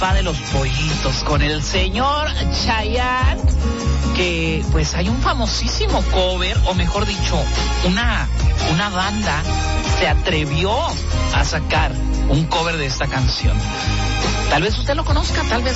papá de los pollitos, con el señor Chayanne, que pues hay un famosísimo cover, o mejor dicho, una banda se atrevió a sacar un cover de esta canción. Tal vez usted lo conozca, tal vez